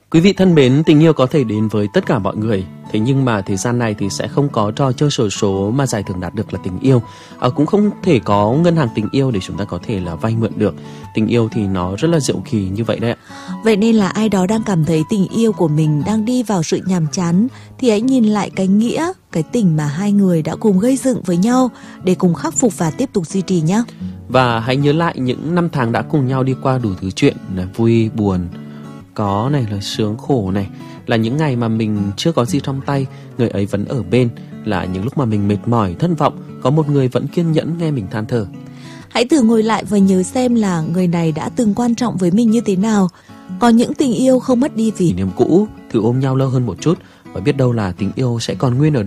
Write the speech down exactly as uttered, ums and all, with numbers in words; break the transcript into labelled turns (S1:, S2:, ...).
S1: Quý vị thân mến, tình yêu có thể đến với tất cả mọi người. Thế nhưng mà thời gian này thì sẽ không có trò chơi xổ số mà giải thưởng đạt được là tình yêu. À, cũng không thể có ngân hàng tình yêu để chúng ta có thể là vay mượn được. Tình yêu thì nó rất là diệu kỳ như vậy đấy ạ.
S2: Vậy nên là ai đó đang cảm thấy tình yêu của mình đang đi vào sự nhàm chán thì hãy nhìn lại cái nghĩa, cái tình mà hai người đã cùng gây dựng với nhau để cùng khắc phục và tiếp tục duy trì nhé.
S1: Và hãy nhớ lại những năm tháng đã cùng nhau đi qua đủ thứ chuyện là vui, buồn, có này là sướng khổ này, là những ngày mà mình chưa có gì trong tay, người ấy vẫn ở bên, là những lúc mà mình mệt mỏi, thất vọng, có một người vẫn kiên nhẫn nghe mình than thở.
S2: Hãy thử ngồi lại và nhớ xem là người này đã từng quan trọng với mình như thế nào. Có những tình yêu không mất đi vì
S1: niềm cũ, thử ôm nhau lâu hơn một chút và biết đâu là tình yêu sẽ còn nguyên ở đó.